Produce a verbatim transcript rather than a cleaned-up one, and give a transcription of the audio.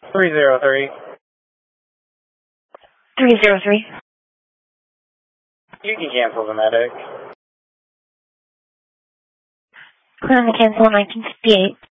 three zero three. three zero three. You can cancel the medic. Clear on the cancel nineteen fifty-eight.